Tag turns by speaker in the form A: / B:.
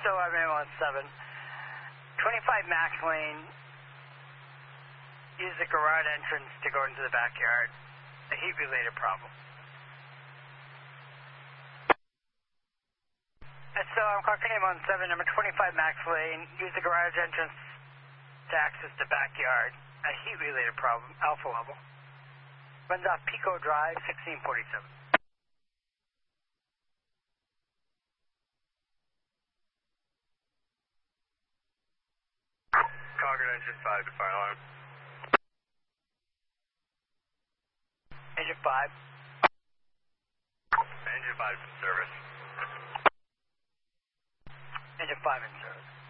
A: SO-17, 25 Max Lane, use the garage entrance to go into the backyard. A heat-related problem. So I'm calling AM17, number 25 Max Lane, use the garage entrance to access the backyard. A heat-related problem, alpha level. Runs off Pico Drive, 1647.
B: Concord Engine 5 to fire alarm.
A: Engine 5.
B: Engine 5 in service.
A: Engine 5 in service.